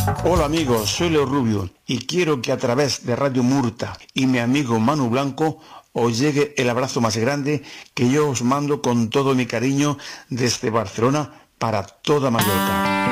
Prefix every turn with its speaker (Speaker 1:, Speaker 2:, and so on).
Speaker 1: Hola amigos, soy Leo Rubio y quiero que a través de Radio Murta y mi amigo Manu Blanco os llegue el abrazo más grande que yo os mando con todo mi cariño desde Barcelona para toda Mallorca.